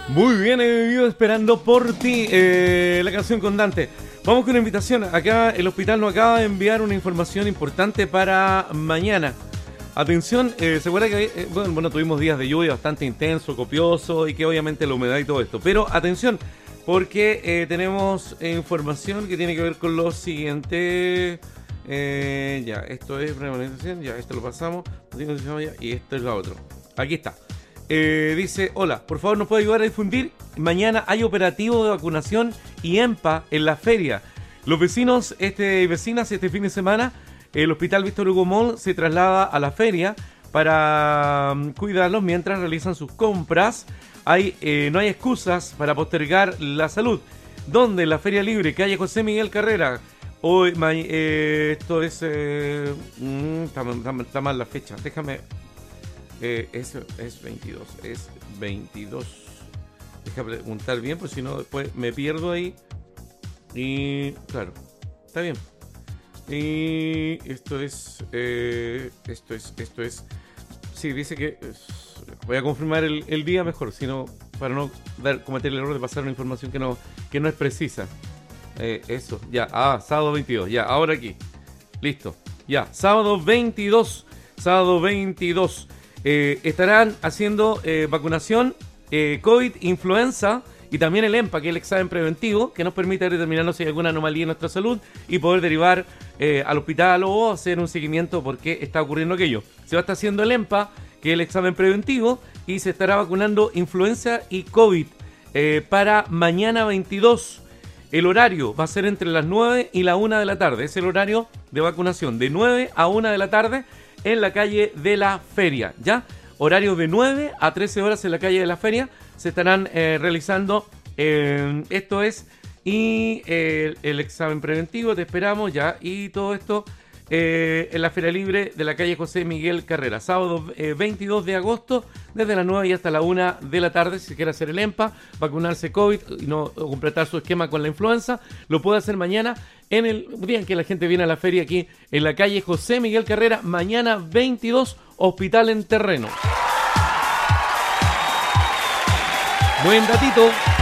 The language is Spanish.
Muy bien, he vivido esperando por ti, la canción con Dante. Vamos con una invitación. Acá el hospital nos acaba de enviar una información importante para mañana. Atención, se acuerda que bueno, tuvimos días de lluvia bastante intenso, copioso y que obviamente la humedad y todo esto. Pero atención, porque tenemos información que tiene que ver con lo siguiente. Ya, esto es premonición, ya, esto lo pasamos. Y esto es lo otro. Aquí está. Dice, hola, por favor nos puede ayudar a difundir. Mañana hay operativo de vacunación y EMPA en la feria. Los vecinos y vecinas este fin de semana, el Hospital Víctor Hugo Mall se traslada a la feria para cuidarlos mientras realizan sus compras. No hay excusas para postergar la salud. ¿Dónde? La Feria Libre, calle José Miguel Carrera. Hoy, esto es... está mal la fecha, déjame... es 22, es 22. Déjame preguntar bien, porque si no después me pierdo ahí. Y claro, está bien. Y esto es, sí, dice que voy a confirmar el día mejor, sino para no cometer el error de pasar una información que no es precisa. Eso, ya, sábado 22, ya, ahora aquí. Listo, ya, sábado 22. Estarán haciendo vacunación, COVID, influenza y también el EMPA, que es el examen preventivo, que nos permite determinar si hay alguna anomalía en nuestra salud y poder derivar al hospital o hacer un seguimiento por qué está ocurriendo aquello. Se va a estar haciendo el EMPA, que es el examen preventivo, y se estará vacunando influenza y COVID para mañana 22. El horario va a ser entre las 9 y la 1 de la tarde. Es el horario de vacunación, de 9 a 1 de la tarde. En la calle de la Feria, ¿ya? Horario de 9 a 13 horas en la calle de la Feria se estarán realizando, esto es, y el examen preventivo, te esperamos, ya, y todo esto en la Feria Libre de la calle José Miguel Carrera, sábado 22 de agosto, desde las 9 y hasta la 1 de la tarde. Si quiere hacer el EMPA, vacunarse COVID y no completar su esquema con la influenza, lo puede hacer mañana en el día en que la gente viene a la feria, aquí en la calle José Miguel Carrera, mañana 22, Hospital en Terreno. Buen datito.